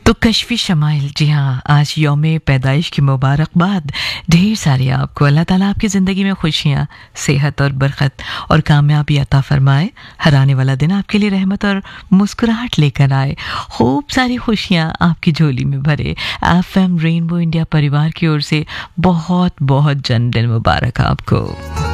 तो कश्फी शमाइल, जी हाँ, आज यौम पैदाइश की मुबारकबाद ढेर सारी आपको। अल्लाह ताला आपकी ज़िंदगी में खुशियाँ, सेहत और बरकत और कामयाबी अता फ़रमाए। हर आने वाला दिन आपके लिए रहमत और मुस्कुराहट लेकर आए, खूब सारी खुशियाँ आपकी झोली में भरे। एफएम रेनबो इंडिया परिवार की ओर से बहुत बहुत जन्मदिन मुबारक आपको।